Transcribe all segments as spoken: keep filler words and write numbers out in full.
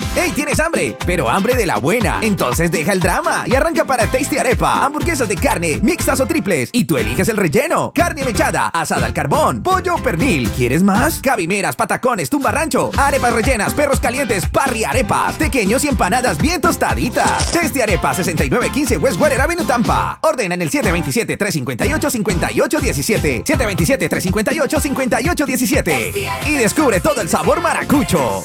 ¡Hey, tienes hambre! Pero hambre de la buena. Entonces deja el drama y arranca para Tasty Arepa. Hamburguesas de carne, mixtas o triples. Y tú eliges el relleno. Carne mechada, asada al carbón, pollo o pernil. ¿Quieres más? Cabimeras, patacones, tumba rancho, arepas rellenas, perros calientes, parry arepas, pequeños y empanadas bien tostaditas. Tasty Arepa, sesenta y nueve quince Westwater Avenue, Tampa. Ordena en el siete dos siete, tres cinco ocho, cinco ocho uno siete. siete dos siete, tres cinco ocho, cinco ocho uno siete. Y descubre todo el sabor maracucho.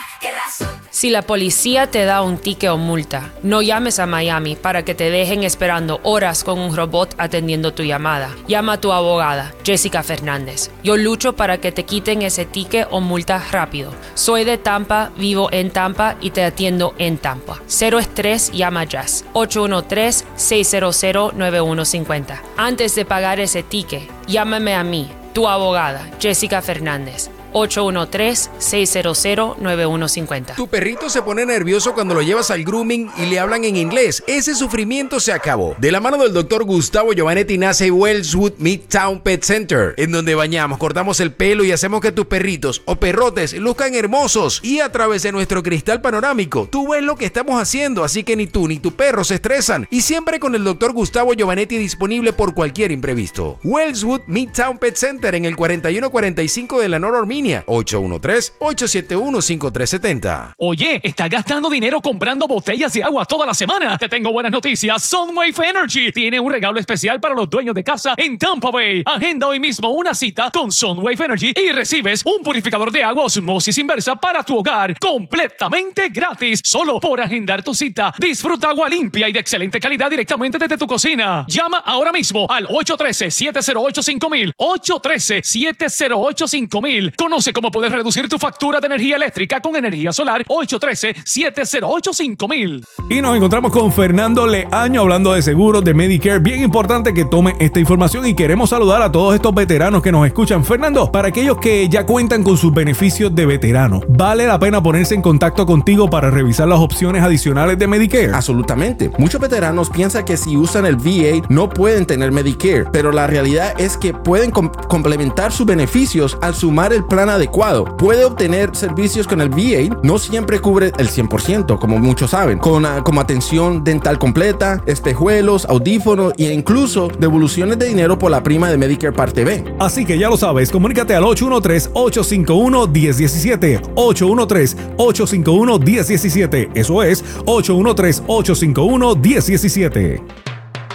Si la policía te da un ticket o multa, no llames a Miami para que te dejen esperando horas con un robot atendiendo tu llamada. Llama a tu abogada, Jessica Fernández. Yo lucho para que te quiten ese ticket o multa rápido. Soy de Tampa, vivo en Tampa y te atiendo en Tampa. Cero estrés, llama Jess. ocho uno tres, seis cero cero, nueve uno cinco cero. Antes de pagar ese ticket, llámame a mí, tu abogada, Jessica Fernández. ocho uno tres, seis cero cero, nueve uno cinco cero. Tu perrito se pone nervioso cuando lo llevas al grooming y le hablan en inglés. Ese sufrimiento se acabó. De la mano del doctor Gustavo Giovanetti nace Wellswood Midtown Pet Center, en donde bañamos, cortamos el pelo y hacemos que tus perritos o perrotes luzcan hermosos. Y a través de nuestro cristal panorámico, tú ves lo que estamos haciendo, así que ni tú ni tu perro se estresan. Y siempre con el doctor Gustavo Giovanetti disponible por cualquier imprevisto. Wellswood Midtown Pet Center en el cuarenta y uno cuarenta y cinco de la North Armenia. ocho uno tres, ocho siete uno, cinco tres siete cero. Oye, ¿estás gastando dinero comprando botellas de agua toda la semana? Te tengo buenas noticias. Sunwave Energy tiene un regalo especial para los dueños de casa en Tampa Bay. Agenda hoy mismo una cita con Sunwave Energy y recibes un purificador de agua osmosis inversa para tu hogar completamente gratis. Solo por agendar tu cita. Disfruta agua limpia y de excelente calidad directamente desde tu cocina. Llama ahora mismo al ocho uno tres, siete cero ocho, cinco mil. ocho uno tres, siete cero ocho, cinco mil. Conoce cómo puedes reducir tu factura de energía eléctrica con energía solar. Ocho uno tres, siete cero ocho, cinco mil. Y nos encontramos con Fernando Leaño hablando de seguros de Medicare. Bien importante que tome esta información y queremos saludar a todos estos veteranos que nos escuchan. Fernando, para aquellos que ya cuentan con sus beneficios de veterano, ¿vale la pena ponerse en contacto contigo para revisar las opciones adicionales de Medicare? Absolutamente. Muchos veteranos piensan que si usan el V A no pueden tener Medicare, pero la realidad es que pueden com- complementar sus beneficios al sumar el plan adecuado. Puede obtener servicios con el V A, no siempre cubre el cien por ciento, como muchos saben, con, uh, como atención dental completa, espejuelos, audífonos e incluso devoluciones de dinero por la prima de Medicare Parte B. Así que ya lo sabes, comunícate al ocho uno tres, ocho cinco uno, uno cero uno siete, ocho uno tres, ocho cinco uno, uno cero uno siete. Eso es ocho uno tres, ocho cinco uno, uno cero uno siete.